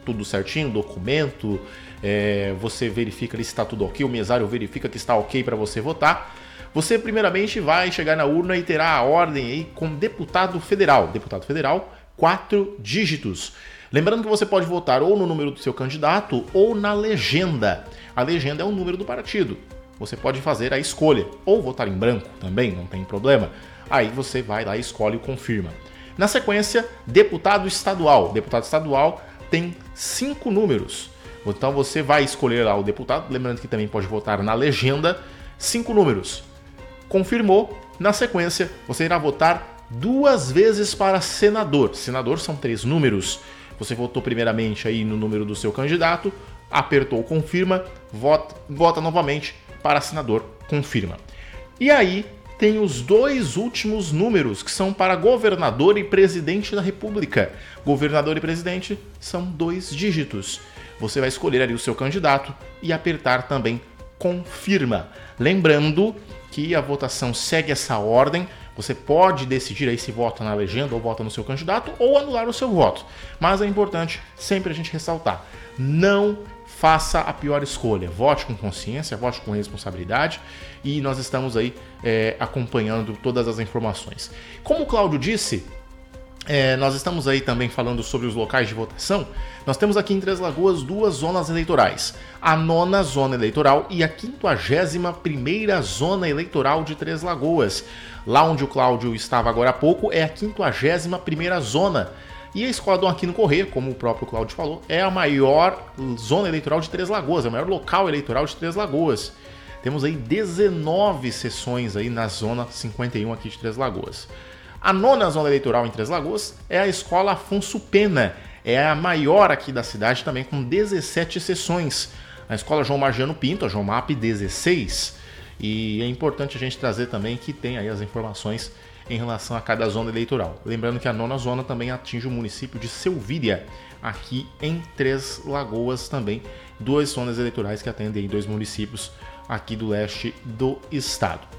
tudo certinho, documento, você verifica ali se está tudo ok, o mesário verifica que está ok para você votar. Você primeiramente vai chegar na urna e terá a ordem aí como deputado federal. Deputado federal, 4 dígitos. Lembrando que você pode votar ou no número do seu candidato ou na legenda. A legenda é o número do partido. Você pode fazer a escolha, ou votar em branco também, não tem problema. Aí você vai lá e escolhe e confirma. Na sequência, deputado estadual. Deputado estadual tem 5 números. Então você vai escolher lá o deputado, lembrando que também pode votar na legenda, 5 números. Confirmou, na sequência você irá votar 2 vezes para senador. Senador são 3 números. Você votou primeiramente aí no número do seu candidato, apertou confirma, vota novamente para senador, confirma. E aí tem os 2 últimos números, que são para governador e presidente da república. Governador e presidente são 2 dígitos. Você vai escolher ali o seu candidato e apertar também confirma. Lembrando que a votação segue essa ordem. Você pode decidir aí se vota na legenda ou vota no seu candidato ou anular o seu voto. Mas é importante sempre a gente ressaltar: não faça a pior escolha. Vote com consciência, vote com responsabilidade, e nós estamos aí acompanhando todas as informações. Como o Cláudio disse, nós estamos aí também falando sobre os locais de votação. Nós temos aqui em Três Lagoas 2 zonas eleitorais. A 9ª zona eleitoral e a 51ª zona eleitoral de Três Lagoas. Lá onde o Cláudio estava agora há pouco é a 51ª zona. E a Escola Dom Aquino Corrêa, como o próprio Cláudio falou, é a maior zona eleitoral de Três Lagoas, é o maior local eleitoral de Três Lagoas. Temos aí 19 sessões aí na zona 51 aqui de Três Lagoas. A 9ª zona eleitoral em Três Lagoas é a Escola Afonso Pena, é a maior aqui da cidade também, com 17 sessões. A Escola João Margiano Pinto, a Jomap 16. E é importante a gente trazer também que tem aí as informações em relação a cada zona eleitoral. Lembrando que a 9ª zona também atinge o município de Selvíria, aqui em Três Lagoas também. 2 zonas eleitorais que atendem 2 municípios aqui do leste do estado.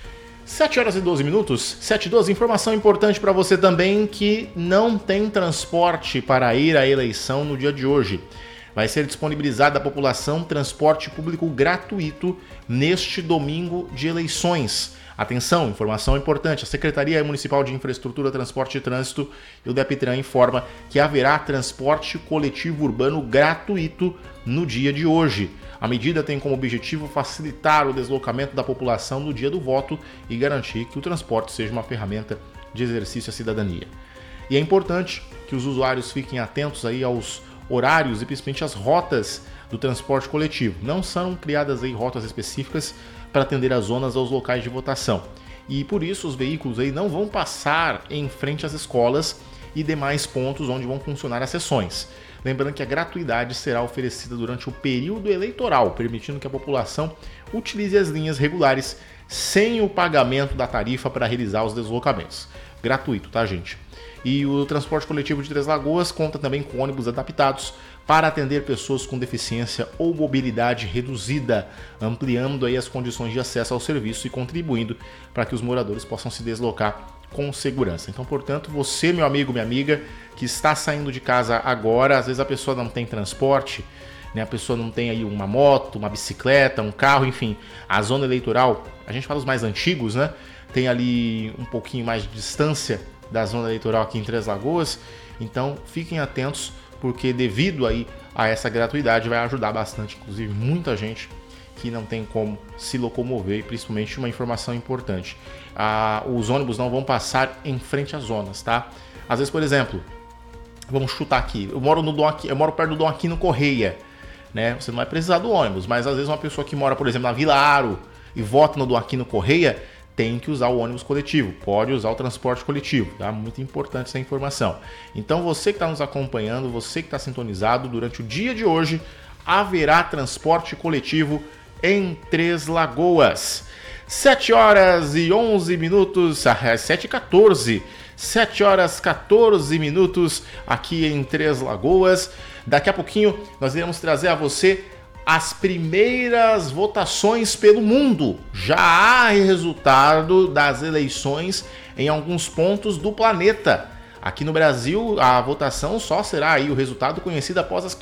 7 horas e 12 minutos, 7h12, informação importante para você também que não tem transporte para ir à eleição no dia de hoje. Vai ser disponibilizado à população transporte público gratuito neste domingo de eleições. Atenção, informação importante, a Secretaria Municipal de Infraestrutura, Transporte e Trânsito e o DEPTRAN informa que haverá transporte coletivo urbano gratuito no dia de hoje. A medida tem como objetivo facilitar o deslocamento da população no dia do voto e garantir que o transporte seja uma ferramenta de exercício à cidadania. E é importante que os usuários fiquem atentos aí aos horários e principalmente às rotas do transporte coletivo. Não são criadas aí rotas específicas para atender as zonas aos locais de votação. E por isso os veículos aí não vão passar em frente às escolas e demais pontos onde vão funcionar as sessões. Lembrando que a gratuidade será oferecida durante o período eleitoral, permitindo que a população utilize as linhas regulares sem o pagamento da tarifa para realizar os deslocamentos. Gratuito, tá, gente? E o transporte coletivo de Três Lagoas conta também com ônibus adaptados para atender pessoas com deficiência ou mobilidade reduzida, ampliando aí as condições de acesso ao serviço e contribuindo para que os moradores possam se deslocar com segurança. Então, portanto, você, meu amigo, minha amiga, que está saindo de casa agora, às vezes a pessoa não tem transporte, né? A pessoa não tem aí uma moto, uma bicicleta, um carro, enfim. A zona eleitoral, a gente fala os mais antigos, né? Tem ali um pouquinho mais de distância da zona eleitoral aqui em Três Lagoas. Então, fiquem atentos, porque devido aí a essa gratuidade vai ajudar bastante, inclusive muita gente que não tem como se locomover, e principalmente uma informação importante. Os ônibus não vão passar em frente às zonas, tá? Às vezes, por exemplo, vamos chutar aqui, eu moro perto do Dom Aquino Corrêa, né? Você não vai precisar do ônibus, mas às vezes uma pessoa que mora, por exemplo, na Vila Aro e vota no Dom Aquino Corrêa, tem que usar o ônibus coletivo, pode usar o transporte coletivo, tá? Muito importante essa informação. Então você que está nos acompanhando, você que está sintonizado, durante o dia de hoje haverá transporte coletivo em Três Lagoas. 7 horas e 11 minutos, 7h14, 7 horas 14 minutos aqui em Três Lagoas. Daqui a pouquinho nós iremos trazer a você as primeiras votações pelo mundo. Já há resultado das eleições em alguns pontos do planeta. Aqui no Brasil, a votação só será aí o resultado conhecido após as